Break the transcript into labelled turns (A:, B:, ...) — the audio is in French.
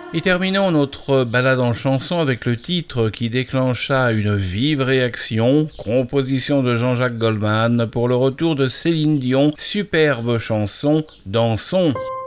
A: Et terminons notre balade en chanson avec le titre qui déclencha une vive réaction, composition de Jean-Jacques Goldman pour le retour de Céline Dion, superbe chanson, Dansons.